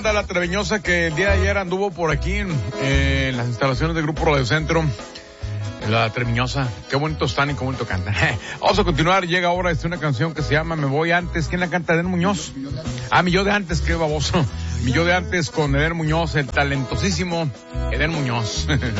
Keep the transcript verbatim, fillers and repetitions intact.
La Treviñosa que el día de ayer anduvo por aquí en, eh, en las instalaciones del Grupo Radio Centro. La Treviñosa, qué bonito están y qué bonito cantan. Vamos a continuar, llega ahora este, una canción que se llama Me Voy Antes. ¿Quién la canta? Eden Muñoz. Ah, Mi Yo de Antes, qué baboso. Mi Yo de Antes con Eden Muñoz, el talentosísimo Eden Muñoz.